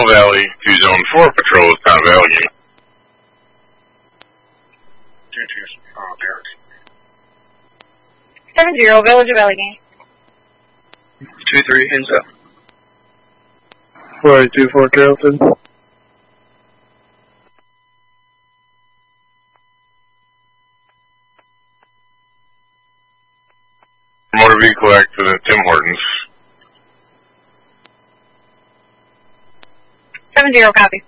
Valley to Zone 4 Patrol with Town of Allegheny. 7-0, Village of Allegheny. 2-3, hands up. 4824 Carrollton. Motor vehicle accident at Tim Hortons. 7-0, copy.